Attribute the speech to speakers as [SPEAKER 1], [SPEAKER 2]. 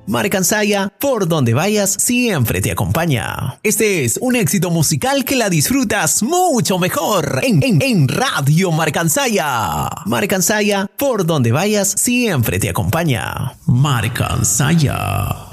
[SPEAKER 1] Marcansaya, por donde vayas, siempre te acompaña. Este es un éxito musical que la disfrutas mucho mejor en Radio Marcansaya. Marcansaya, por donde vayas, siempre te acompaña. Marcansaya.